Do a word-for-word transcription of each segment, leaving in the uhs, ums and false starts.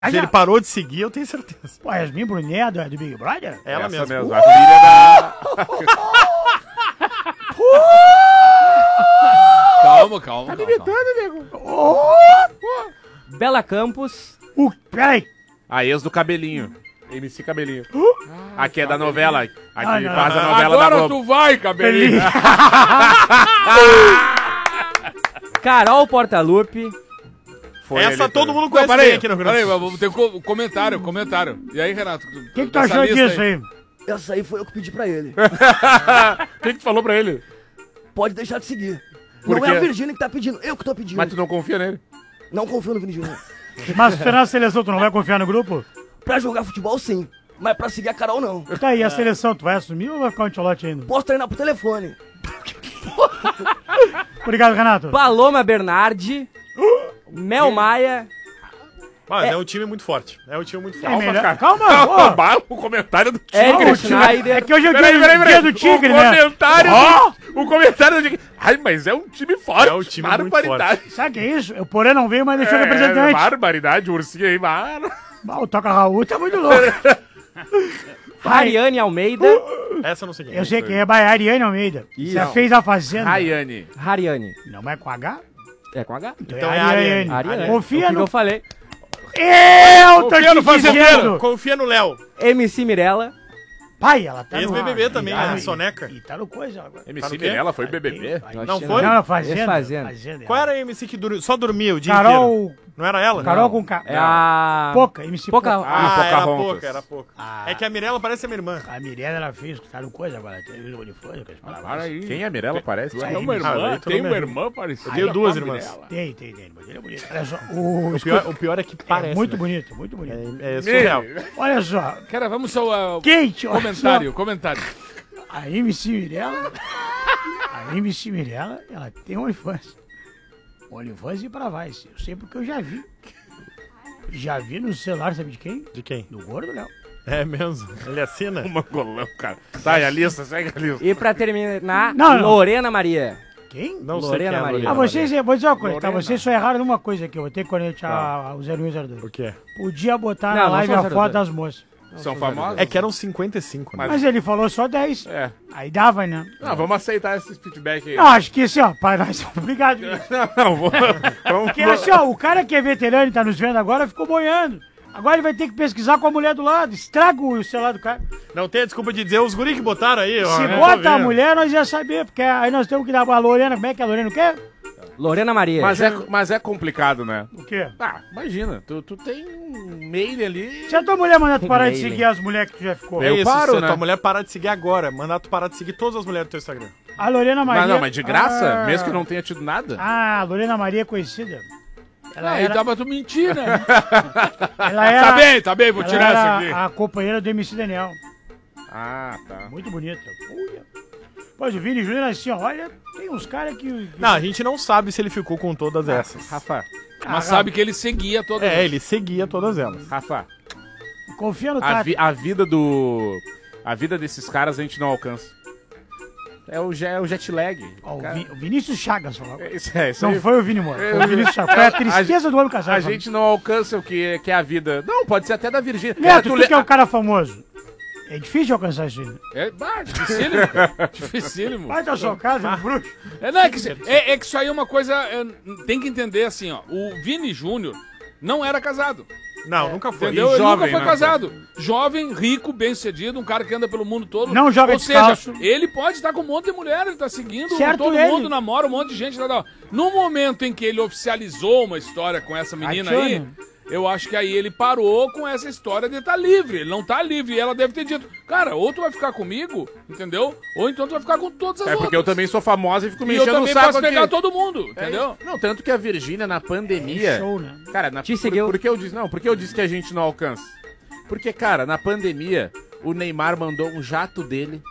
Se ele parou de seguir, eu tenho certeza. Pô, Yasmin Brunet é do Big Brother? Ela Essa mesmo. mesmo. A filha da... Calma, calma. Tá calma, calma. nego. Bela Campos. Uh, peraí. A ex do Cabelinho. M C Cabelinho. Aqui é da novela. Aqui Ah, não, faz a não. novela Agora da Globo. tu vai, cabelinho. Carol Portalupe. Foi Essa ele, todo foi. mundo Não, conhece peraí, bem aqui no Rio Grande peraí, do Sul. vamos ter co- comentário, comentário. E aí, Renato? O que, que tu achou disso aí? Essa aí foi eu que pedi pra ele. O que que tu falou pra ele? Pode deixar de seguir. Por Não quê? é a Virgínia que tá pedindo, eu que tô pedindo. Mas tu não confia nele? Não confio no Vini Júnior. Mas se tu na seleção, tu não vai confiar no grupo? Pra jogar futebol, sim. Mas pra seguir a Carol, não. Tá aí, a seleção, tu vai assumir ou vai ficar um tcholote ainda? Posso treinar pro telefone. Obrigado, Renato. Paloma Bernardi. Mel Maia. Mas é um time muito forte. É um time muito É forte. melhor- cara. Calma, pô. Calma, o comentário do Eric Não, o time- Schneider. É que hoje é o dia, Peraí, peraí, dia peraí. do Tigre, o né? comentário Ó! do, O comentário do Tigre. Ai, mas é um time forte. É um time muito Barbaridade. Sabe o que é isso? O Porã não veio, mas deixou o É, representante. barbaridade, o ursinho aí, mano. Ah, o Toca Raul tá muito louco. Ariane Almeida. Essa eu não sei quem é. Eu sei quem é, vai, Ariane Almeida. Isso. Você fez a Fazenda. Rayane. Ariane. Não é com H? É com H? Então, Então é é Ariane. Ariane. Confia O que no... eu falei. Eu tô Confia te no fazendeiro. dizendo. Confia no Léo. M C Mirella. Pai, ela tá no... Ex-B B B também, Ah, né? e- Soneca. E tá no coisa agora. M Tá C no quê? Mirella foi B B B. Aí- Não Não, foi? Não, Fazenda. Fazenda. Fazenda. Qual era a M C que dur- só dormia o dia inteiro? Carol... Não era ela? Carol Não. com K. É a... Pouca, M C Pouca- Pouca. Ah, Ah, era Pocahontas. pouca, era pouca. Ah. É que a Mirella parece a minha irmã. A Mirella, ela fez, tá no coisa agora. Tem o uniforme, que as palavras. Para aí. Quem é a Mirella, parece? Tu é Aí, uma Ah, irmã? daí tu Tem não uma me irmã parecida? Eu tenho duas com a irmãs. Mirella. Tem, tem, tem. Mas ele é bonito. Olha só. O, O pior, o pior é que parece. é muito né? bonito, muito bonito. É, é surreal. Olha só. Cara, vamos ao uh, Quente, olha comentário, comentário. só. A M C Mirella... A M C Mirella, ela tem OnlyFans. OnlyFans e pra Vice. Eu sei porque eu já vi. Já vi no celular, sabe de quem? De quem? Do Gordo Léo. É mesmo. Ele assina? O mangolão, cara. Tá, e a lista, segue a lista. E pra terminar, Não, não. Lorena Maria. Quem? Não Lorena sei quem é a Maria. Lorena Ah, vocês, vou dizer uma coisa, tá? Lorena. Vocês só erraram numa coisa aqui, eu vou ter que conectar o zero um e zero dois. O quê? Podia botar Não, na não live sou a zero foto dois. das moças. São famosos? É que eram cinquenta e cinco, né? Mas ele falou só dez. É. Aí dava, né? Não, vamos aceitar esse feedback aí. Não, acho que assim, ó, para nós. Obrigado. Guilherme. Não, vou... vamos... Porque assim, ó, o cara que é veterano e tá nos vendo agora ficou boiando. Agora ele vai ter que pesquisar com a mulher do lado. Estraga o celular do cara. Não tem a desculpa de dizer os guri que botaram aí, ó. Se né? bota Tô a vendo. mulher, nós ia saber. Porque aí nós temos que dar a Lorena. Como é que é a Lorena? O quê? Lorena Maria. Mas, é, mas é complicado, né? O quê? Ah, imagina, tu, tu tem um mail ali... Se a tua mulher mandar tu parar de Mailing. seguir as mulheres que tu já ficou. É Eu isso, paro, se né? tua mulher parar de seguir agora, mandar tu parar de seguir todas as mulheres do teu Instagram. A Lorena Maria... Mas não, mas de graça? Ah, Mesmo que não tenha tido nada? Ah, a Lorena Maria é conhecida. Ela Aí era... dá pra tu mentir, né? Ela era... Tá bem, tá bem, vou ela tirar essa era aqui. a companheira do M C Daniel. Ah, tá. Muito bonita. Uia. Pois o Vini Júnior assim, ó, olha, tem uns caras que... que- Não, a gente não sabe se ele ficou com todas essas. Rafa, Mas sabe que ele seguia toda É, ele seguia todas elas. Rafa, Confia no a, Tati. vi- a vida do... A vida desses caras a gente não alcança. É o, je- é o jet lag. Ó, o, Cara, Vi- o Vinícius Chagas falou. é isso, é isso Não aí. foi o Vini Moura, foi o Eu- Vinícius Chagas. Foi a tristeza do homem casado. A gente não alcança o que, que é a vida. Não, pode ser até da Virgínia. Cara, Neto, tu le- que é um cara famoso. É difícil de alcançar isso aí. né? É, bah, dificílimo. dificílimo. Vai da sua casa, um bruxo. É, não, é, que, é, é que isso aí é uma coisa. é, tem que entender assim, ó. O Vini Júnior não era casado. Não, nunca foi. Entendeu? E Ele jovem, nunca foi né? casado. Jovem, rico, bem sucedido, um cara que anda pelo mundo todo. Não joga Ou descalço. seja, ele pode estar com um monte de mulher, ele tá seguindo, Certo todo ele. mundo namora, um monte de gente. Tá, tá. No momento em que ele oficializou uma história com essa menina aí, Atione. eu acho que aí ele parou com essa história de estar livre. Ele não tá livre. E ela deve ter dito, cara, ou tu vai ficar comigo, entendeu? Ou então tu vai ficar com todas as É outras. porque eu também sou famosa e fico me E eu enchendo o também saco posso pegar aqui. todo mundo, É entendeu? isso. Não, tanto que a Virgínia na pandemia... É show, né? Cara, na, Te por, seguiu. por que eu disse, não, por que eu disse que a gente não alcança? Porque, cara, na pandemia, o Neymar mandou um jato dele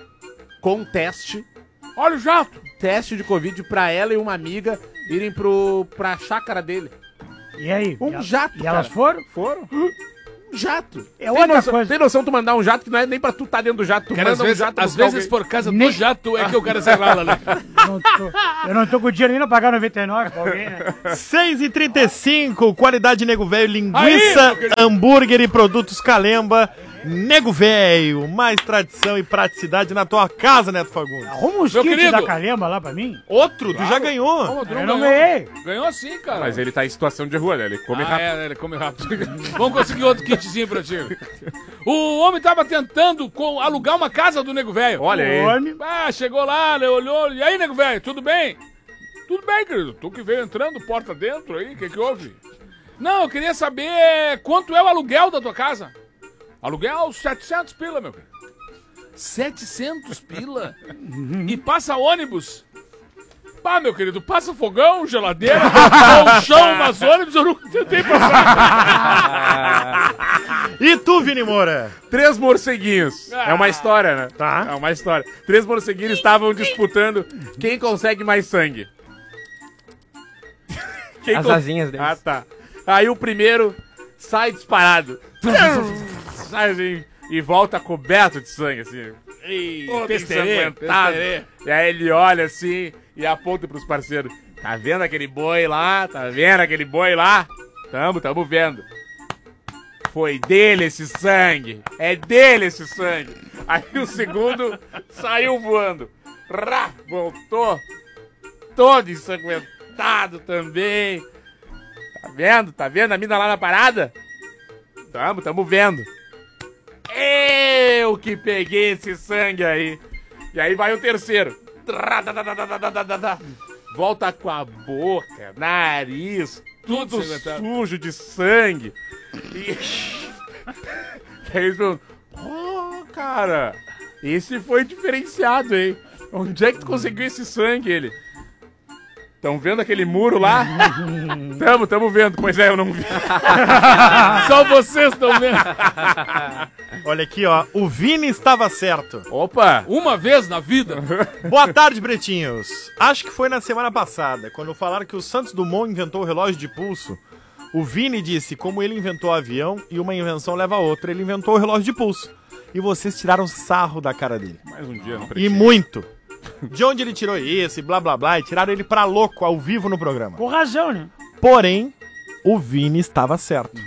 com teste, Olha o jato. teste de Covid pra ela e uma amiga irem pro, pra chácara dele. E aí? Um E ela- jato, E elas cara. foram? Foram? Um jato. É tem, outra noção, coisa. tem noção tu mandar um jato que não é nem pra tu tá dentro do jato, tu Cara, às manda um vezes, jato às buscar vezes alguém. por causa Nem- do jato é que eu quero ser lá, né? não tô, eu não tô com dinheiro nem pra pagar noventa e nove pra alguém, né? seis e trinta e cinco, qualidade Nego Velho, Aí, linguiça, meu querido. hambúrguer e produtos Calemba. Nego Velho, mais tradição e praticidade na tua casa, Neto Fagundes. Arruma uns Meu kits querido. da Calema lá pra mim. Outro, tu já ganhou. Como, tu Eu não ganhou? ganhei. Ganhou sim, cara. Mas ele tá em situação de rua, né? Ele come ah, rápido. é, ele come rápido. Vamos conseguir outro kitzinho pra ti. O homem tava tentando com- alugar uma casa do Nego Velho. Olha aí. Homem. Ah, chegou lá, ele olhou. E aí, Nego Velho, tudo bem? Tudo bem, querido. Tu que veio entrando, porta dentro aí, o que que houve? Não, eu queria saber quanto é o aluguel da tua casa. Aluguel setecentos pila, meu querido. setecentos pila? E passa ônibus? Pá, meu querido, passa fogão, geladeira, colchão, mas ônibus eu nunca tentei passar. E tu, Vini Moura? Três morceguinhos. É uma história, né? Tá. É uma história. Três morceguinhos estavam disputando quem consegue mais sangue. Quem As con- asinhas deles. Ah, tá. Aí o primeiro sai disparado. Sai assim e volta coberto de sangue, assim. Ei, todo testerê, ensanguentado. testerê. E aí ele olha assim e aponta pros parceiros. Tá vendo aquele boi lá? Tá vendo aquele boi lá? Tamo, tamo vendo. Foi dele esse sangue. É dele esse sangue. Aí o segundo saiu voando. Rá, voltou. Todo ensanguentado também. Tá vendo? Tá vendo a mina lá na parada? Tamo, tamo vendo. Eu que peguei esse sangue aí. E aí vai o terceiro. Volta com a boca, nariz, tudo ensanguentado. sujo de sangue. E, e aí eles falam, pô, cara, esse foi diferenciado, hein? Onde é que tu conseguiu esse sangue, ele? Tão vendo aquele muro lá? Tamo, tamo vendo. Pois é, eu não vi. Só vocês estão vendo. Olha aqui, ó. O Vini estava certo. Opa! Uma vez na vida. Boa tarde, Bretinhos. Acho que foi na semana passada, quando falaram que o Santos Dumont inventou o relógio de pulso. O Vini disse como ele inventou o avião e uma invenção leva a outra. Ele inventou o relógio de pulso. E vocês tiraram sarro da cara dele. Mais um dia no E Pretinho. muito. De onde ele tirou isso e blá blá blá. E tiraram ele pra louco ao vivo no programa. Com razão, né? Porém, o Vini estava certo.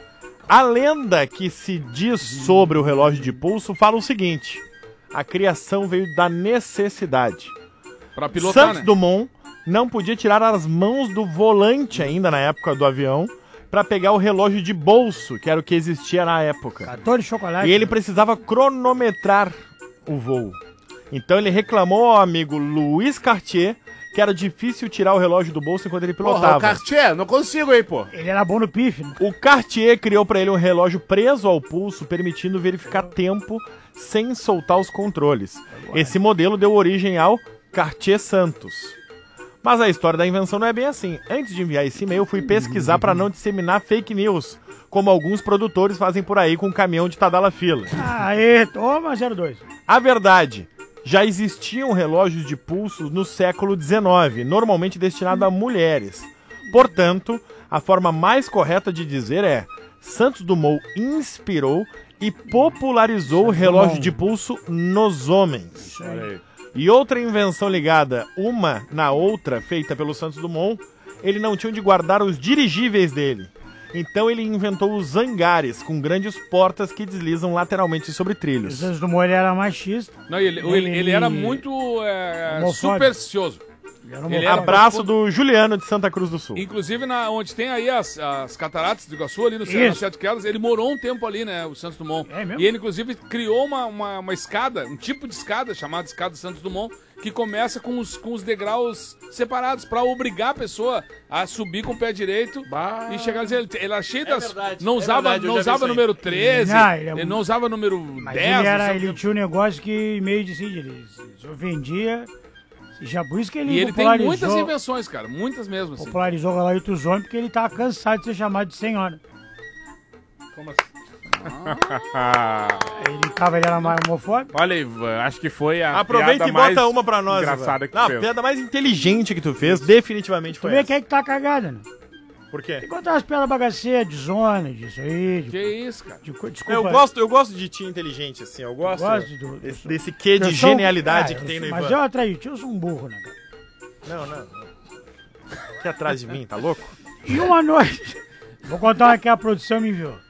A lenda que se diz sobre o relógio de pulso fala o seguinte: a criação veio da necessidade. Pra pilotar, Santos né? Dumont não podia tirar as mãos do volante ainda na época do avião para pegar o relógio de bolso, que era o que existia na época. Cartão de chocolate. E ele precisava cronometrar o voo. Então ele reclamou ao amigo Luiz Cartier que era difícil tirar o relógio do bolso enquanto ele Porra, pilotava. o Cartier, não consigo aí, pô. Ele era bom no pife, né? O Cartier criou para ele um relógio preso ao pulso, permitindo verificar tempo sem soltar os controles. Esse modelo deu origem ao Cartier Santos. Mas a história da invenção não é bem assim. Antes de enviar esse e-mail, fui pesquisar para não disseminar fake news, como alguns produtores fazem por aí com um caminhão de Tadala Fila. Aê, toma zero dois. A verdade, já existiam relógios de pulso no século dezenove, normalmente destinado a mulheres. Portanto, a forma mais correta de dizer é: Santos Dumont inspirou e popularizou o relógio de pulso nos homens. Olha aí. E outra invenção ligada uma na outra, feita pelo Santos Dumont, ele não tinha onde guardar os dirigíveis dele. Então ele inventou os hangares, com grandes portas que deslizam lateralmente sobre O trilhos. Santos Dumont ele era machista. Não, ele, ele, ele era muito é, Homofóbico. supersticioso. Ele era Ele homofóbico. era- Abraço do Juliano de Santa Cruz do Sul. Inclusive, na, onde tem aí as, as cataratas do Iguaçu, ali no centro Isso. de Sete Quedas, ele morou um tempo ali, né, o Santos Dumont. É mesmo? E ele, inclusive, criou uma, uma, uma escada, um tipo de escada, chamada escada Santos Dumont, que começa com os, com os degraus separados, pra obrigar a pessoa a subir com o pé direito Bah. e chegar ali. Ele, ele era cheio das... verdade, não é usava, verdade, eu não já vi usava isso aí. número treze, Não, ele ele, é não usava número Mas dez. ele, não era, sei o ele quê. tinha um negócio que meio de assim, ele se vendia. Já por isso que ele E ele tem popularizou, muitas invenções, cara, muitas mesmo, assim. popularizou o relógio dos homens porque ele tava cansado de ser chamado de senhora. Como assim? Ele tava, ele era mais homofóbico. Olha, Ivan, acho que foi a Aproveita piada e bota mais uma pra nós. engraçada Ivan. que Não, tu a fez. piada mais inteligente que tu fez, definitivamente Tu foi vê essa. quem é que tá cagada, né? Por quê? Tem que contar umas piadas bagaceiras, de zona, disso aí. De, Que isso, cara? de co- desculpa. Eu gosto, eu gosto de ti inteligente, assim, eu gosto, Gosto do- desse, desse quê de Eu sou- genialidade Ah, que eu tem no sou- Ivan. Mas eu atraí, eu sou um burro, né, cara? Não, não. Aqui atrás de mim, tá louco? E uma noite... Vou contar uma que a produção me enviou.